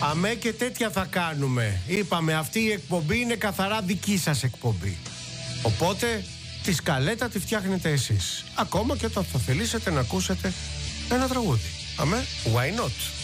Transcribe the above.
Αμέ και τέτοια θα κάνουμε. Είπαμε, αυτή η εκπομπή είναι καθαρά δική σας εκπομπή. Οπότε τη σκαλέτα τη φτιάχνετε εσείς. Ακόμα και όταν θα θελήσετε να ακούσετε ένα τραγούδι. Αμέ, why not?